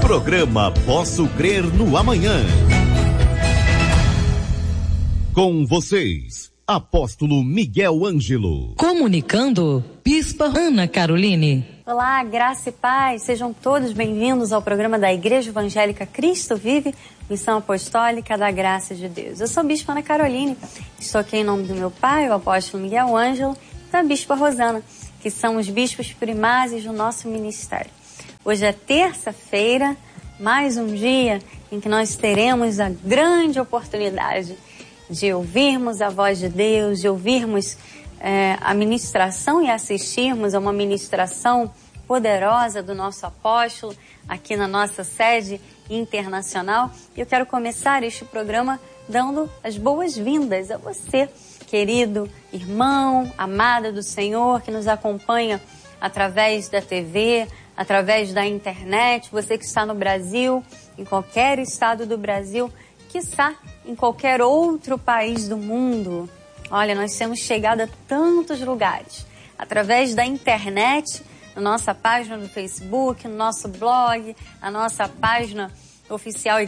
Programa Posso Crer no Amanhã. Com vocês, Apóstolo Miguel Ângelo. Comunicando, Bispa Ana Caroline. Olá, graça e paz. Sejam todos bem-vindos ao programa da Igreja Evangélica Cristo Vive, Missão Apostólica da Graça de Deus. Eu sou Bispa Ana Caroline, estou aqui em nome do meu pai, o Apóstolo Miguel Ângelo, e da Bispa Rosana, que são os bispos primazes do nosso ministério. Hoje é terça-feira, mais um dia em que nós teremos a grande oportunidade de ouvirmos a voz de Deus, de ouvirmos a ministração e assistirmos a uma ministração poderosa do nosso apóstolo aqui na nossa sede internacional. E eu quero começar este programa dando as boas-vindas a você, querido irmão, amada do Senhor, que nos acompanha através da TV, através da internet, você que está no Brasil, em qualquer estado do Brasil, quiçá em qualquer outro país do mundo. Olha, nós temos chegado a tantos lugares, através da internet, na nossa página do Facebook, no nosso blog, a nossa página oficial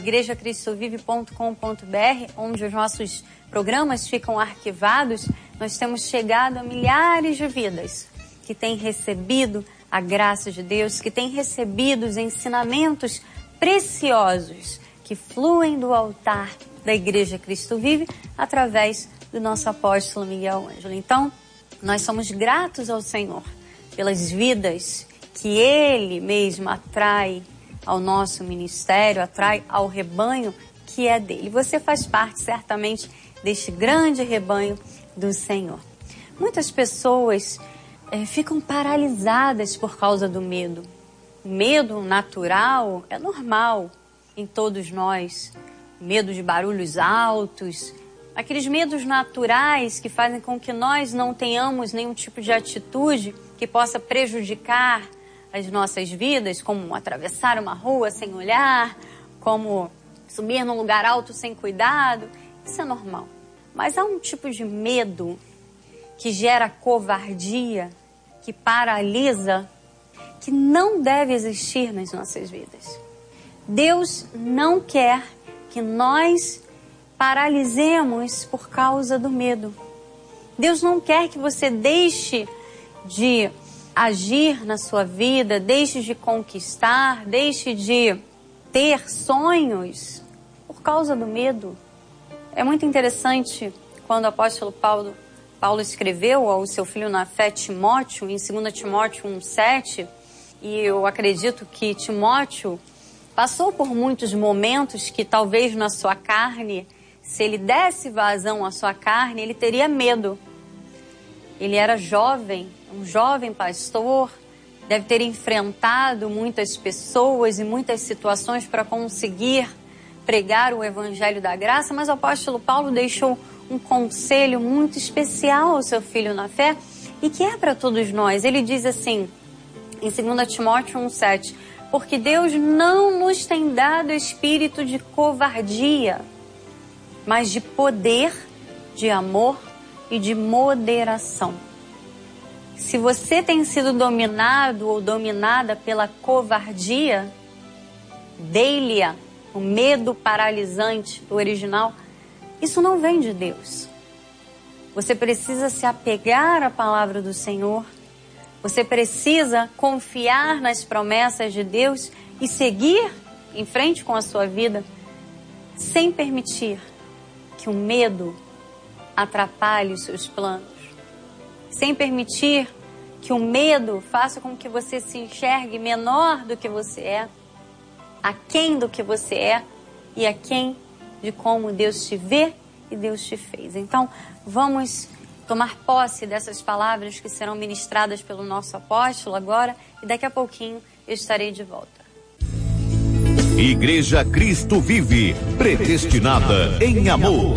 igrejacristovive.com.br, onde os nossos programas ficam arquivados. Nós temos chegado a milhares de vidas que têm recebido a graça de Deus, que têm recebido os ensinamentos preciosos que fluem do altar da Igreja Cristo Vive através do nosso apóstolo Miguel Ângelo. Então, nós somos gratos ao Senhor pelas vidas que Ele mesmo atrai ao nosso ministério, atrai ao rebanho que é dele. Você faz parte, certamente, deste grande rebanho do Senhor. Muitas pessoas ficam paralisadas por causa do medo. O medo natural é normal em todos nós. Medo de barulhos altos, aqueles medos naturais que fazem com que nós não tenhamos nenhum tipo de atitude que possa prejudicar as nossas vidas, como atravessar uma rua sem olhar, como subir num lugar alto sem cuidado. Isso é normal. Mas há um tipo de medo que gera covardia, que paralisa, que não deve existir nas nossas vidas. Deus não quer que nós paralisemos por causa do medo. Deus não quer que você deixe de agir na sua vida, deixe de conquistar, deixe de ter sonhos por causa do medo. É muito interessante quando o apóstolo Paulo escreveu ao seu filho na fé Timóteo, em 2 Timóteo 1,7, e eu acredito que Timóteo passou por muitos momentos que talvez na sua carne, se ele desse vazão à sua carne, ele teria medo. Ele era jovem, um jovem pastor, deve ter enfrentado muitas pessoas e muitas situações para conseguir pregar o Evangelho da Graça, mas o apóstolo Paulo deixou um conselho muito especial ao seu filho na fé e que é para todos nós. Ele diz assim, em 2 Timóteo 1,7, porque Deus não nos tem dado espírito de covardia, mas de poder, de amor e de moderação. Se você tem sido dominado ou dominada pela covardia, deilia, o medo paralisante do original, isso não vem de Deus. Você precisa se apegar à palavra do Senhor. Você precisa confiar nas promessas de Deus e seguir em frente com a sua vida sem permitir que o medo atrapalhe os seus planos. Sem permitir que o medo faça com que você se enxergue menor do que você é, aquém do que você é e aquém de como Deus te vê e Deus te fez. Então, vamos tomar posse dessas palavras que serão ministradas pelo nosso apóstolo agora e daqui a pouquinho eu estarei de volta. Igreja Cristo Vive, predestinada em amor.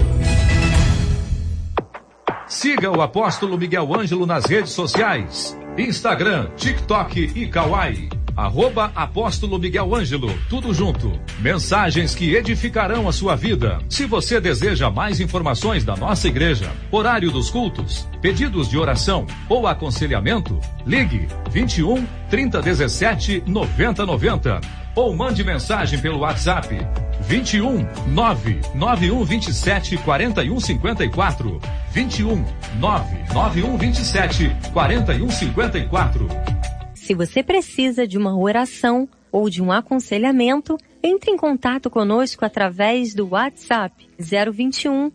Siga o apóstolo Miguel Ângelo nas redes sociais, Instagram, TikTok e Kawai. @Apóstolo Miguel Ângelo, tudo junto. Mensagens que edificarão a sua vida. Se você deseja mais informações da nossa igreja, horário dos cultos, pedidos de oração ou aconselhamento, ligue 21 3017 9090 ou mande mensagem pelo WhatsApp 21 99127 4154, 21 99127 4154. Se você precisa de uma oração ou de um aconselhamento, entre em contato conosco através do WhatsApp 021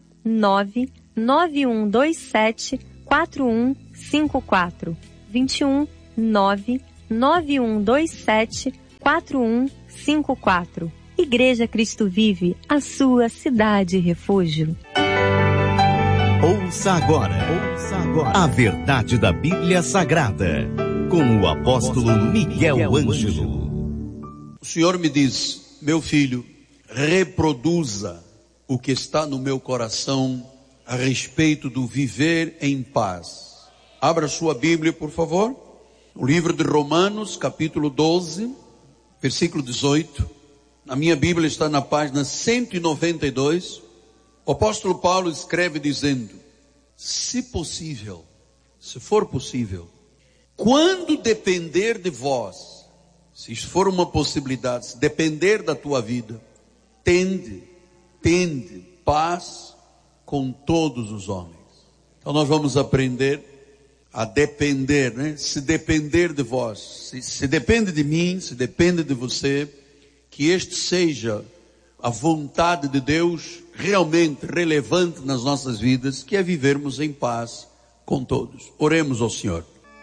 99127 4154, 21 99127 4154. Igreja Cristo Vive, a sua cidade refúgio. Ouça agora a verdade da Bíblia Sagrada, com o apóstolo Miguel Ângelo. O Senhor me diz: meu filho, reproduza o que está no meu coração a respeito do viver em paz. Abra sua Bíblia, por favor. O livro de Romanos, capítulo 12, versículo 18. Na minha Bíblia está na página 192. O apóstolo Paulo escreve dizendo: se possível, se for possível, quando depender de vós, se isso for uma possibilidade, se depender da tua vida, tende paz com todos os homens. Então nós vamos aprender a depender, né? Se depender de vós, se depende de mim, se depende de você, que este seja a vontade de Deus realmente relevante nas nossas vidas, que é vivermos em paz com todos. Oremos ao Senhor.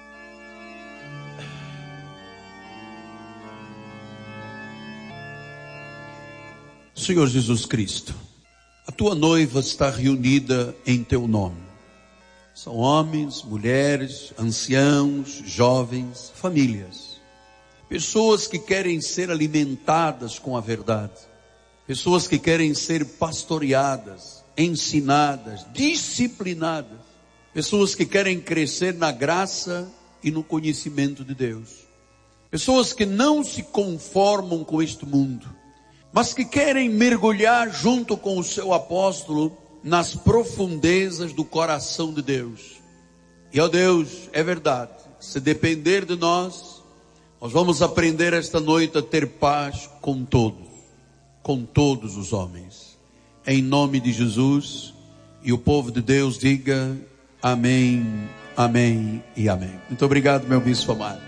Senhor Jesus Cristo, a tua noiva está reunida em teu nome. São homens, mulheres, anciãos, jovens, famílias. Pessoas que querem ser alimentadas com a verdade. Pessoas que querem ser pastoreadas, ensinadas, disciplinadas. Pessoas que querem crescer na graça e no conhecimento de Deus. Pessoas que não se conformam com este mundo, mas que querem mergulhar junto com o seu apóstolo nas profundezas do coração de Deus. E ó Deus, é verdade, se depender de nós vamos aprender esta noite a ter paz com todos os homens. Em nome de Jesus, e o povo de Deus diga amém, amém e amém. Muito obrigado, meu bispo amado.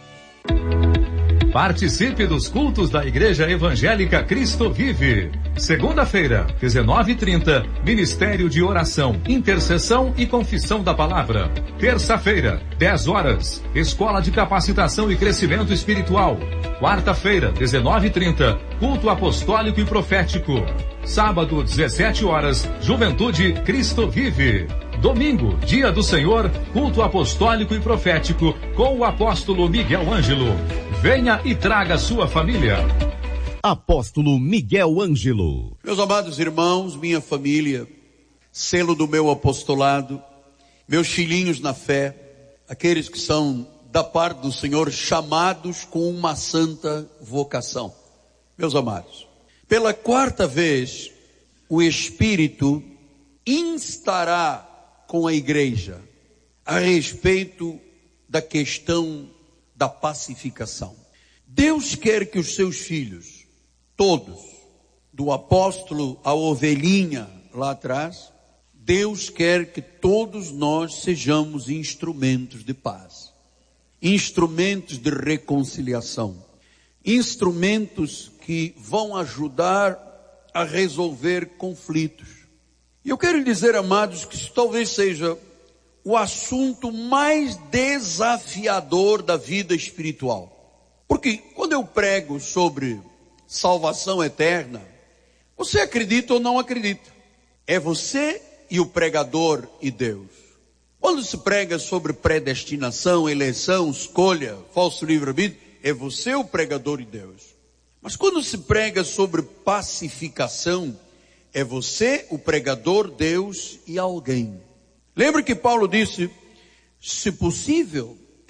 Participe dos cultos da Igreja Evangélica Cristo Vive. Segunda-feira, 19h30, Ministério de Oração, Intercessão e Confissão da Palavra. Terça-feira, 10 horas, Escola de Capacitação e Crescimento Espiritual. Quarta-feira, 19h30, Culto Apostólico e Profético. Sábado, 17 horas, Juventude Cristo Vive. Domingo, Dia do Senhor, Culto Apostólico e Profético, com o apóstolo Miguel Ângelo. Venha e traga sua família. Apóstolo Miguel Ângelo. Meus amados irmãos, minha família, selo do meu apostolado, meus filhinhos na fé, aqueles que são da parte do Senhor chamados com uma santa vocação. Meus amados, pela quarta vez, o Espírito instará com a igreja a respeito da questão da pacificação. Deus quer que os seus filhos, todos, do apóstolo à ovelhinha lá atrás, Deus quer que todos nós sejamos instrumentos de paz, instrumentos de reconciliação, instrumentos que vão ajudar a resolver conflitos. E eu quero lhe dizer, amados, que isso talvez seja o assunto mais desafiador da vida espiritual. Porque quando eu prego sobre salvação eterna, você acredita ou não acredita? É você e o pregador e Deus. Quando se prega sobre predestinação, eleição, escolha, falso livre-arbítrio, é você o pregador e Deus. Mas quando se prega sobre pacificação, é você o pregador, Deus e alguém. Lembra que Paulo disse, se possível,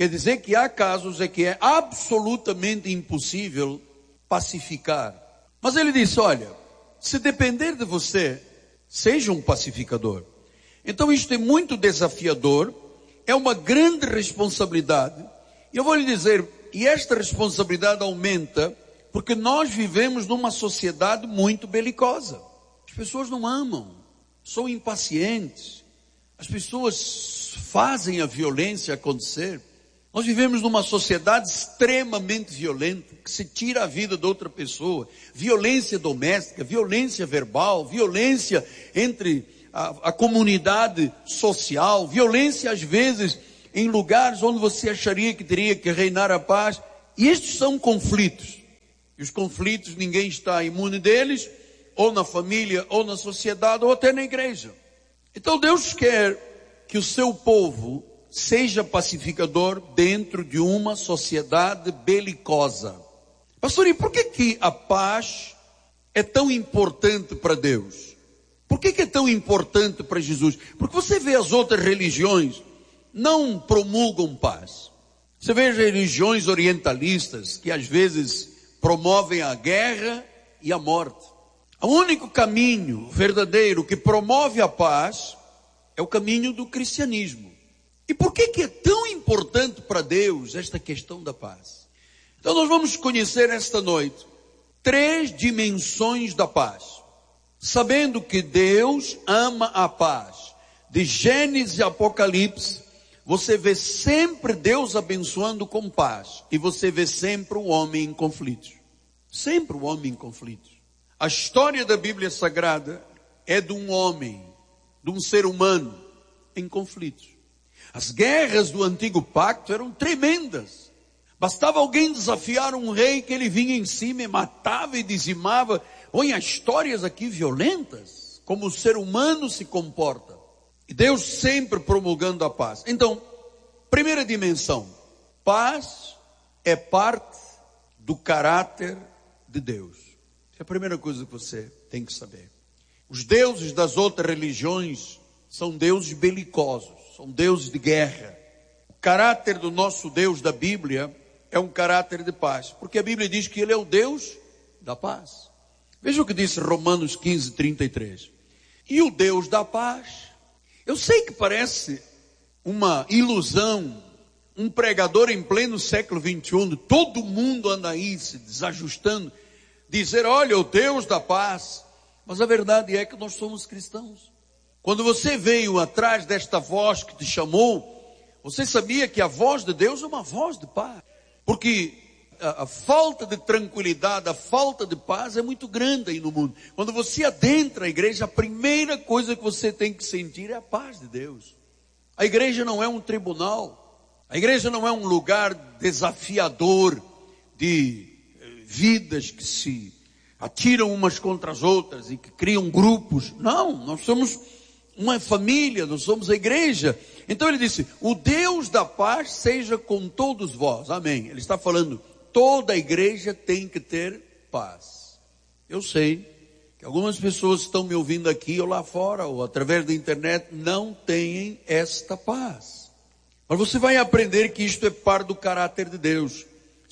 Quer dizer que há casos em que é absolutamente impossível pacificar. Mas ele disse, olha, se depender de você, seja um pacificador. Então isto é muito desafiador, é uma grande responsabilidade. E eu vou lhe dizer, e esta responsabilidade aumenta porque nós vivemos numa sociedade muito belicosa. As pessoas não amam, são impacientes. As pessoas fazem a violência acontecer. Nós vivemos numa sociedade extremamente violenta, que se tira a vida de outra pessoa. Violência doméstica, violência verbal, violência entre a comunidade social, violência às vezes em lugares onde você acharia que teria que reinar a paz. E estes são conflitos. E os conflitos ninguém está imune deles, ou na família, ou na sociedade, ou até na igreja. Então Deus quer que o seu povo seja pacificador dentro de uma sociedade belicosa. Pastor, e por que a paz é tão importante para Deus? Por que é tão importante para Jesus? Porque você vê as outras religiões não promulgam paz. Você vê as religiões orientalistas que às vezes promovem a guerra e a morte. O único caminho verdadeiro que promove a paz é o caminho do cristianismo. E por que é tão importante para Deus esta questão da paz? Então nós vamos conhecer esta noite 3 dimensões da paz. Sabendo que Deus ama a paz. De Gênesis e Apocalipse, você vê sempre Deus abençoando com paz. E você vê sempre o homem em conflitos. Sempre o homem em conflitos. A história da Bíblia Sagrada é de um homem, de um ser humano em conflitos. As guerras do antigo pacto eram tremendas. Bastava alguém desafiar um rei que ele vinha em cima e matava e dizimava. Olha, histórias aqui violentas, como o ser humano se comporta. E Deus sempre promulgando a paz. Então, primeira dimensão, paz é parte do caráter de Deus. É a primeira coisa que você tem que saber. Os deuses das outras religiões são deuses belicosos, são deuses de guerra. O caráter do nosso Deus da Bíblia é um caráter de paz, porque a Bíblia diz que Ele é o Deus da paz. Veja o que disse Romanos 15:33. E o Deus da paz. Eu sei que parece uma ilusão, um pregador em pleno século 21, todo mundo anda aí se desajustando, dizer, olha, o Deus da paz. Mas a verdade é que nós somos cristãos. Quando você veio atrás desta voz que te chamou, você sabia que a voz de Deus é uma voz de paz. Porque a falta de tranquilidade, a falta de paz é muito grande aí no mundo. Quando você adentra a igreja, a primeira coisa que você tem que sentir é a paz de Deus. A igreja não é um tribunal. A igreja não é um lugar desafiador de vidas que se atiram umas contra as outras e que criam grupos. Não, nós somos uma família, nós somos a igreja. Então ele disse, o Deus da paz seja com todos vós. Amém. Ele está falando, toda a igreja tem que ter paz. Eu sei que algumas pessoas estão me ouvindo aqui ou lá fora, ou através da internet, não têm esta paz. Mas você vai aprender que isto é parte do caráter de Deus.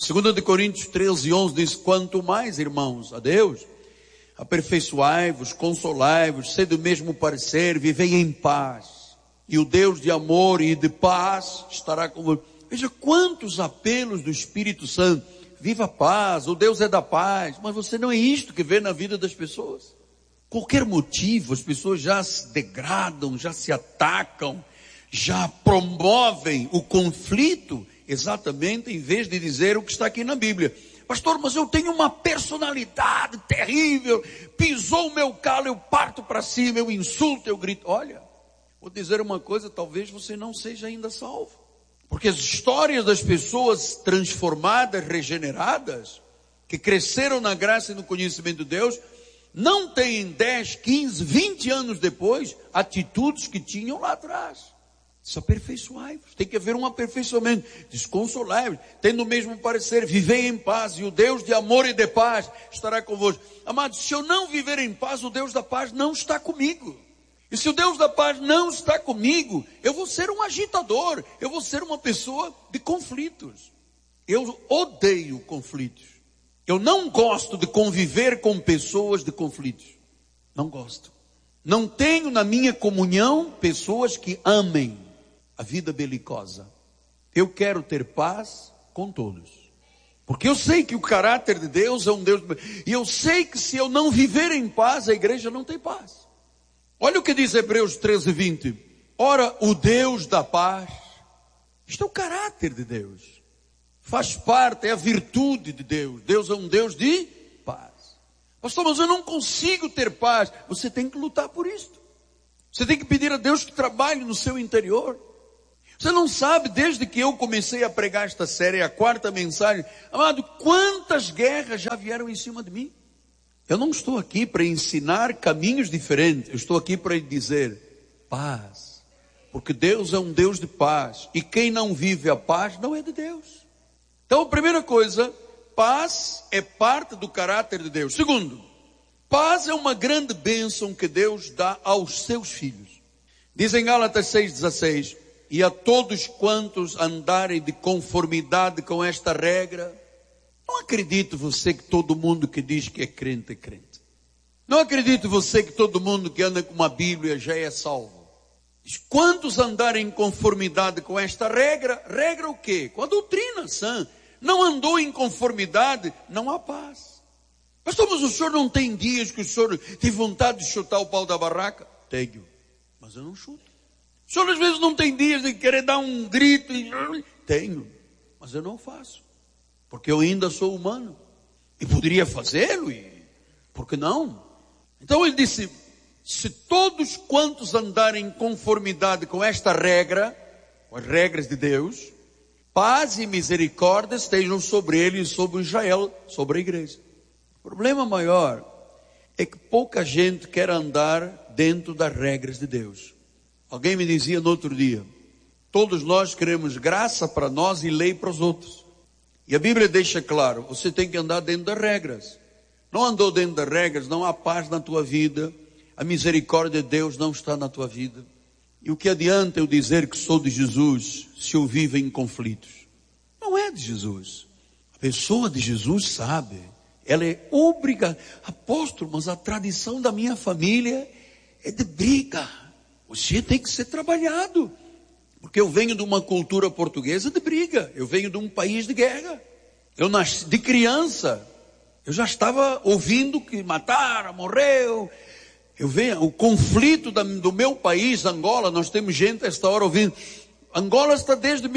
2 Coríntios 13:11 diz, quanto mais, irmãos, a Deus, aperfeiçoai-vos, consolai-vos, sede do mesmo parecer, vivei em paz. E o Deus de amor e de paz estará convosco. Veja quantos apelos do Espírito Santo. Viva a paz, o Deus é da paz. Mas você não é isto que vê na vida das pessoas. Qualquer motivo, as pessoas já se degradam, já se atacam, já promovem o conflito, exatamente em vez de dizer o que está aqui na Bíblia. Pastor, mas eu tenho uma personalidade terrível, pisou o meu calo, eu parto para cima, eu insulto, eu grito. Olha, vou dizer uma coisa, talvez você não seja ainda salvo. Porque as histórias das pessoas transformadas, regeneradas, que cresceram na graça e no conhecimento de Deus, não têm 10, 15, 20 anos depois, atitudes que tinham lá atrás. Aperfeiçoai-vos. Tem que haver um aperfeiçoamento. Desconsolai-vos. Tendo o mesmo parecer, vivei em paz. E o Deus de amor e de paz estará convosco. Amados, se eu não viver em paz, o Deus da paz não está comigo. E se o Deus da paz não está comigo, eu vou ser um agitador, eu vou ser uma pessoa de conflitos. Eu odeio conflitos. Eu não gosto de conviver com pessoas de conflitos. Não gosto. Não tenho na minha comunhão pessoas que amem a vida belicosa. Eu quero ter paz com todos. Porque eu sei que o caráter de Deus é um Deus... E eu sei que se eu não viver em paz, a igreja não tem paz. Olha o que diz Hebreus 13:20. Ora, o Deus da paz... Isto é o caráter de Deus. Faz parte, é a virtude de Deus. Deus é um Deus de paz. Pastor, mas eu não consigo ter paz. Você tem que lutar por isto. Você tem que pedir a Deus que trabalhe no seu interior. Você não sabe, desde que eu comecei a pregar esta série, a 4ª mensagem, amado, quantas guerras já vieram em cima de mim? Eu não estou aqui para ensinar caminhos diferentes. Eu estou aqui para dizer paz. Porque Deus é um Deus de paz. E quem não vive a paz não é de Deus. Então, a primeira coisa, paz é parte do caráter de Deus. Segundo, paz é uma grande bênção que Deus dá aos seus filhos. Diz em Gálatas 6:16, e a todos quantos andarem de conformidade com esta regra. Não acredite você que todo mundo que diz que é crente é crente. Não acredite você que todo mundo que anda com uma Bíblia já é salvo. Diz, quantos andarem em conformidade com esta regra? Regra o quê? Com a doutrina sã. Não andou em conformidade, não há paz. Pastor, mas o senhor não tem dias que o senhor tem vontade de chutar o pau da barraca? Tenho, mas eu não chuto. O senhor às vezes não tem dias de querer dar um grito? Tenho, mas eu não faço. Porque eu ainda sou humano. E poderia fazê-lo, e por que não? Então ele disse, se todos quantos andarem em conformidade com esta regra, com as regras de Deus, paz e misericórdia estejam sobre ele e sobre Israel, sobre a igreja. O problema maior é que pouca gente quer andar dentro das regras de Deus. Alguém me dizia no outro dia, todos nós queremos graça para nós e lei para os outros. E a Bíblia deixa claro, você tem que andar dentro das regras. Não andou dentro das regras, não há paz na tua vida. A misericórdia de Deus não está na tua vida. E o que adianta eu dizer que sou de Jesus se eu vivo em conflitos? Não é de Jesus. A pessoa de Jesus sabe. Ela é obrigada. Apóstolo, mas a tradição da minha família é de briga. Você tem que ser trabalhado. Porque eu venho de uma cultura portuguesa de briga. Eu venho de um país de guerra. Eu nasci de criança. Eu já estava ouvindo que mataram, morreu. Eu venho, o conflito do meu país, Angola, nós temos gente a esta hora ouvindo. Angola está desde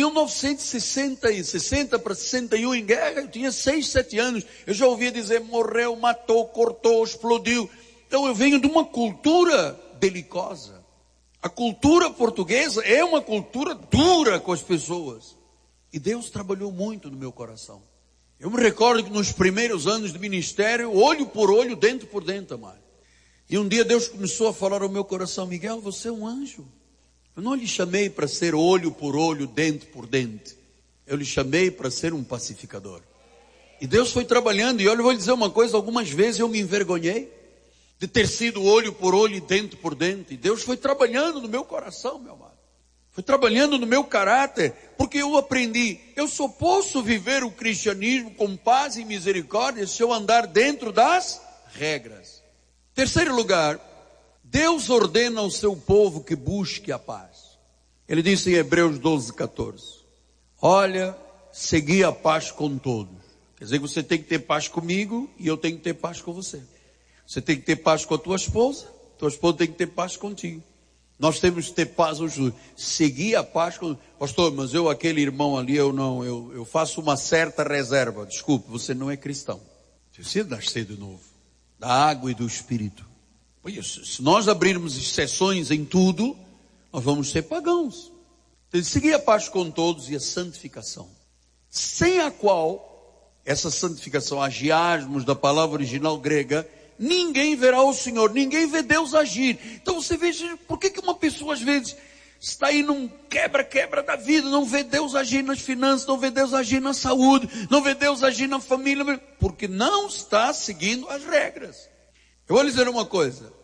1960 para 61 em guerra. Eu tinha 6, 7 anos. Eu já ouvia dizer morreu, matou, cortou, explodiu. Então eu venho de uma cultura belicosa. A cultura portuguesa é uma cultura dura com as pessoas. E Deus trabalhou muito no meu coração. Eu me recordo que nos primeiros anos de ministério, olho por olho, dentro por dentro, amado. E um dia Deus começou a falar ao meu coração, Miguel, você é um anjo. Eu não lhe chamei para ser olho por olho, dente por dente. Eu lhe chamei para ser um pacificador. E Deus foi trabalhando, e olha, eu vou lhe dizer uma coisa, algumas vezes eu me envergonhei de ter sido olho por olho e dente por dente. E Deus foi trabalhando no meu coração, meu amado. Foi trabalhando no meu caráter, porque eu aprendi, eu só posso viver o cristianismo com paz e misericórdia se eu andar dentro das regras. Terceiro lugar, Deus ordena ao seu povo que busque a paz. Ele disse em Hebreus 12:14, olha, segui a paz com todos. Quer dizer que você tem que ter paz comigo e eu tenho que ter paz com você. Você tem que ter paz com a tua esposa tem que ter paz contigo. Nós temos que ter paz hoje. Seguir a paz com... Pastor, mas aquele irmão ali, eu faço uma certa reserva. Desculpe, você não é cristão. Você precisa nascer de novo. Da água e do Espírito. Se nós abrirmos exceções em tudo, nós vamos ser pagãos. Então, seguir a paz com todos e a santificação. Sem a qual, essa santificação, agiasmos da palavra original grega, ninguém verá o Senhor, ninguém vê Deus agir. Então você veja, por que uma pessoa às vezes está aí num quebra-quebra da vida, não vê Deus agir nas finanças, não vê Deus agir na saúde, não vê Deus agir na família, porque não está seguindo as regras. Eu vou lhe dizer uma coisa,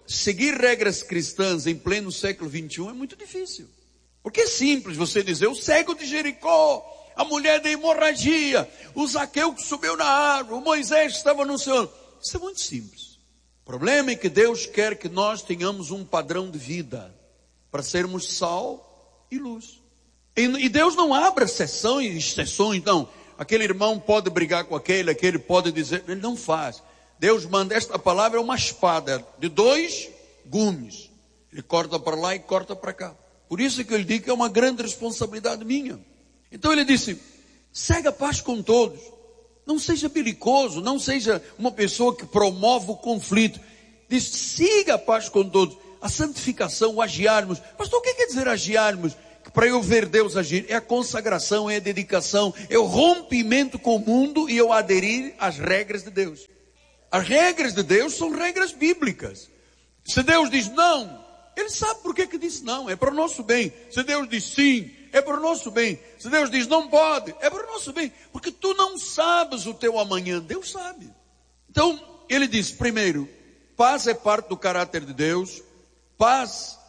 seguir regras cristãs em pleno século XXI é muito difícil. Porque é simples você dizer, o cego de Jericó, a mulher da hemorragia, o Zaqueu que subiu na árvore, o Moisés que estava no céu. Isso é muito simples. O problema é que Deus quer que nós tenhamos um padrão de vida para sermos sal e luz. E Deus não abre exceções, não. Aquele irmão pode brigar com aquele pode dizer, ele não faz. Deus manda, esta palavra é uma espada de 2 gumes. Ele corta para lá e corta para cá. Por isso que eu lhe digo que é uma grande responsabilidade minha. Então ele disse, segue a paz com todos. Não seja belicoso, não seja uma pessoa que promove o conflito. Diz, siga a paz com todos. A santificação, o agiarmos. Pastor, o que quer dizer agiarmos? Que para eu ver Deus agir, é a consagração, é a dedicação, é o rompimento com o mundo e eu aderir às regras de Deus. As regras de Deus são regras bíblicas. Se Deus diz não, Ele sabe por que disse não, é para o nosso bem. Se Deus diz sim, é para o nosso bem. Se Deus diz não pode, é para o nosso bem. Porque tu não sabes o teu amanhã, Deus sabe. Então, Ele diz, primeiro, paz é parte do caráter de Deus. Paz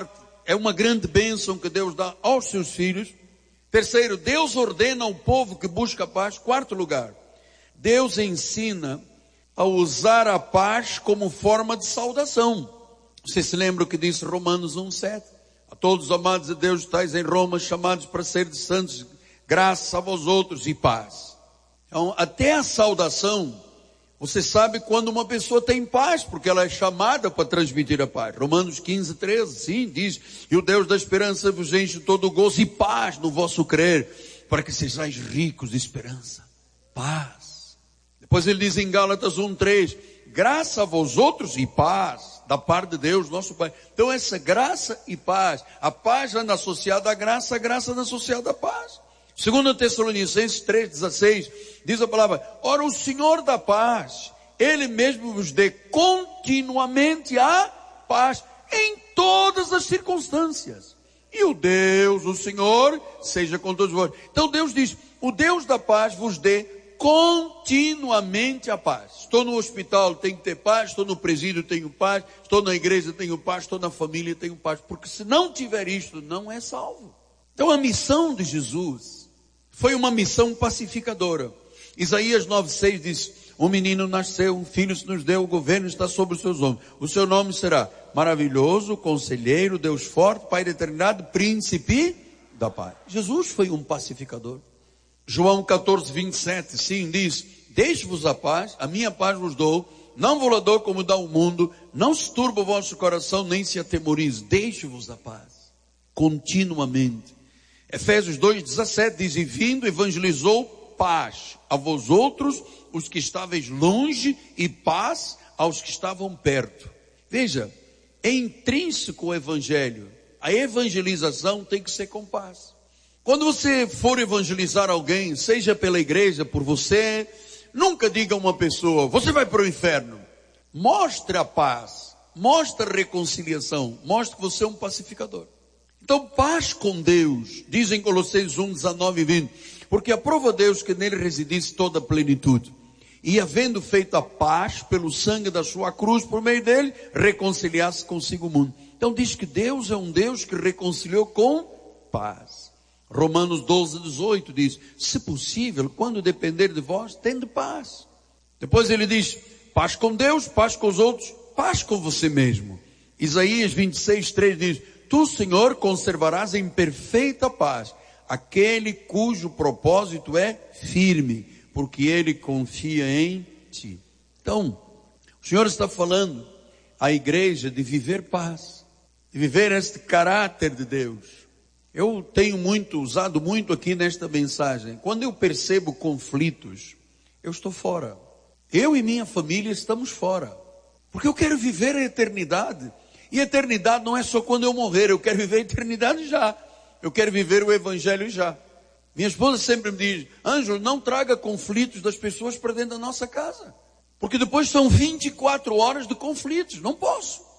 é uma grande bênção que Deus dá aos seus filhos. Terceiro, Deus ordena ao povo que busca a paz. Quarto lugar, Deus ensina a usar a paz como forma de saudação. Você se lembra o que disse Romanos 1:7? A todos os amados de Deus estáis em Roma, chamados para ser de santos, graça a vós outros e paz. Então, até a saudação, você sabe quando uma pessoa tem paz, porque ela é chamada para transmitir a paz. Romanos 15:13, sim, diz, e o Deus da esperança vos enche todo o gozo e paz no vosso crer, para que sejais ricos de esperança. Paz. Depois ele diz em Gálatas 1:3, graça a vós outros e paz, da parte de Deus, nosso Pai. Então essa graça e paz, a paz anda associada à graça, a graça anda associada à paz. 2 Tessalonicenses 3:16, diz a palavra, ora o Senhor da paz, Ele mesmo vos dê continuamente a paz, em todas as circunstâncias. E o Deus, o Senhor, seja com todos vós. Então Deus diz, o Deus da paz vos dê continuamente a paz. Estou no hospital, tenho que ter paz. Estou no presídio, tenho paz. Estou na igreja, tenho paz. Estou na família, tenho paz. Porque se não tiver isto, não é salvo. Então a missão de Jesus foi uma missão pacificadora. Isaías 9:6 diz, um menino nasceu, um filho se nos deu, o governo está sobre os seus ombros. O seu nome será maravilhoso, conselheiro, Deus forte, Pai da eternidade, príncipe da paz. Jesus foi um pacificador. João 14:27, sim, diz, deixe-vos a paz, a minha paz vos dou, não vos dou como dá o mundo, não se turbe o vosso coração, nem se atemorize, deixe-vos a paz, continuamente. Efésios 2:17 diz, e vindo evangelizou paz a vós outros, os que estáveis longe, e paz aos que estavam perto. Veja, é intrínseco o evangelho, a evangelização tem que ser com paz. Quando você for evangelizar alguém, seja pela igreja, por você, nunca diga a uma pessoa, você vai para o inferno. Mostre a paz, mostre a reconciliação, mostre que você é um pacificador. Então, paz com Deus, diz em Colossenses 1:19 e 20, porque aprova Deus que nele residisse toda a plenitude, e havendo feito a paz pelo sangue da sua cruz, por meio dele, reconciliasse consigo o mundo. Então diz que Deus é um Deus que reconciliou com paz. Romanos 12:18 diz, se possível, quando depender de vós, tende paz. Depois ele diz, paz com Deus, paz com os outros, paz com você mesmo. Isaías 26:3 diz, tu, Senhor, conservarás em perfeita paz aquele cujo propósito é firme, porque ele confia em ti. Então, o Senhor está falando à igreja de viver paz, de viver este caráter de Deus. Eu tenho usado muito aqui nesta mensagem, quando eu percebo conflitos, eu estou fora. Eu e minha família estamos fora, porque eu quero viver a eternidade. E a eternidade não é só quando eu morrer, eu quero viver a eternidade já. Eu quero viver o evangelho já. Minha esposa sempre me diz, Ângelo, não traga conflitos das pessoas para dentro da nossa casa, porque depois são 24 horas de conflitos, não posso.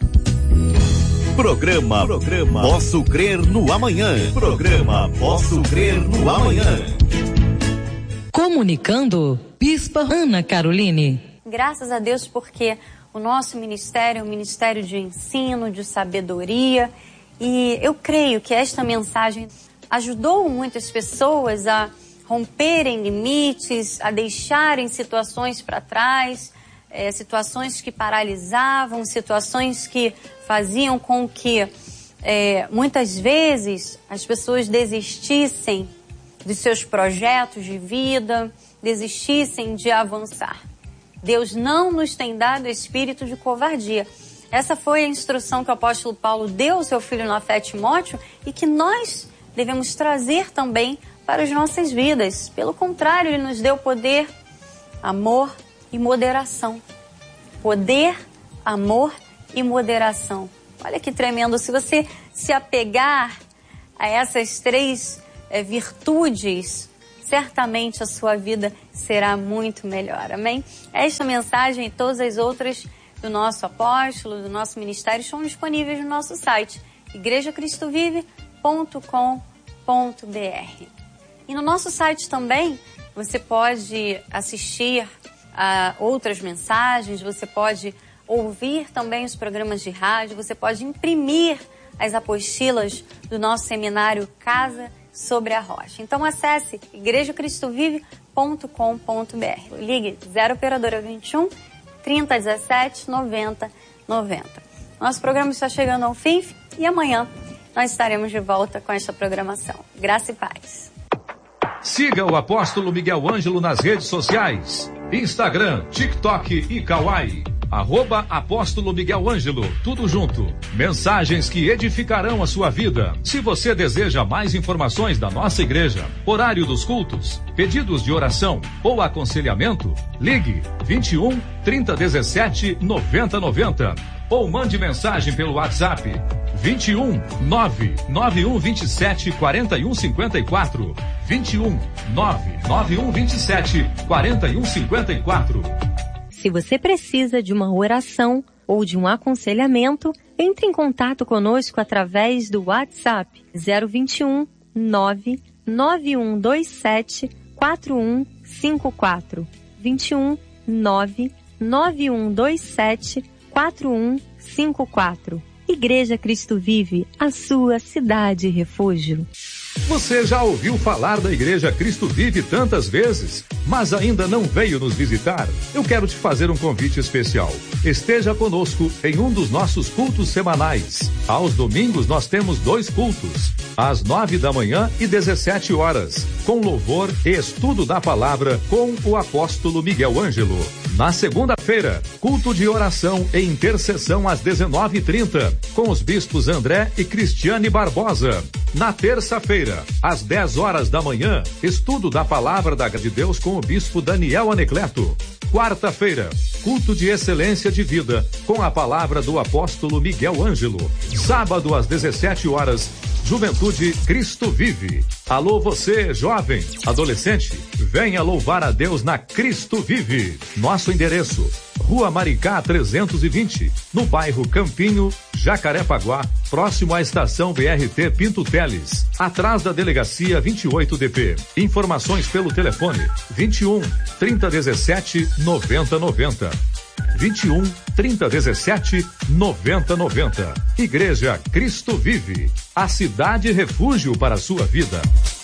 Programa Posso Crer no Amanhã. Programa Posso Crer no Amanhã. Comunicando, Bispa Ana Caroline. Graças a Deus, porque o nosso ministério é um ministério de ensino, de sabedoria. E eu creio que esta mensagem ajudou muitas pessoas a romperem limites, a deixarem situações para trás, situações que paralisavam, situações que faziam com que muitas vezes as pessoas desistissem dos seus projetos de vida, desistissem de avançar. Deus não nos tem dado espírito de covardia. Essa foi a instrução que o apóstolo Paulo deu ao seu filho na fé, Timóteo, e que nós devemos trazer também para as nossas vidas. Pelo contrário, ele nos deu poder, amor e moderação. Poder, amor e moderação. Olha que tremendo. Se você se apegar a essas três virtudes, certamente a sua vida será muito melhor. Amém? Esta mensagem e todas as outras do nosso apóstolo, do nosso ministério, estão disponíveis no nosso site, igrejacristovive.com.br. E no nosso site também você pode assistir a outras mensagens, você pode ouvir também os programas de rádio, você pode imprimir as apostilas do nosso seminário Casa sobre a Rocha. Então acesse igrejacristovive.com.br. Ligue 0 operadora 21 3017 90 90. Nosso programa está chegando ao fim e amanhã nós estaremos de volta com esta programação. Graça e paz. Siga o apóstolo Miguel Ângelo nas redes sociais: Instagram, TikTok e Kawaii. @apóstolo Miguel Ângelo, tudo junto. Mensagens que edificarão a sua vida. Se você deseja mais informações da nossa igreja, horário dos cultos, pedidos de oração ou aconselhamento, ligue 21 3017 90 90 ou mande mensagem pelo WhatsApp 21 99127 4154. 21 99127 4154. Se você precisa de uma oração ou de um aconselhamento, entre em contato conosco através do WhatsApp 021 99127 4154. 21 99127 4154. Igreja Cristo Vive, a sua cidade refúgio. Você já ouviu falar da Igreja Cristo Vive tantas vezes, mas ainda não veio nos visitar? Eu quero te fazer um convite especial. Esteja conosco em um dos nossos cultos semanais. Aos domingos nós temos 2 cultos, às 9 da manhã e 17 horas, com louvor e estudo da palavra com o apóstolo Miguel Ângelo. Na segunda-feira, culto de oração e intercessão às 19h30, com os bispos André e Cristiane Barbosa. Na terça-feira, às 10 horas da manhã, estudo da palavra de Deus com o bispo Daniel Anecleto. Quarta-feira, culto de excelência de vida, com a palavra do apóstolo Miguel Ângelo. Sábado, às 17 horas, Juventude Cristo Vive. Alô você, jovem, adolescente, venha louvar a Deus na Cristo Vive. Nosso endereço: Rua Maricá 320, no bairro Campinho, Jacarepaguá, próximo à estação BRT Pinto Teles, atrás da delegacia 28DP. Informações pelo telefone 21 3017 9090. 21 3017 9090. Igreja Cristo Vive, a cidade refúgio para a sua vida.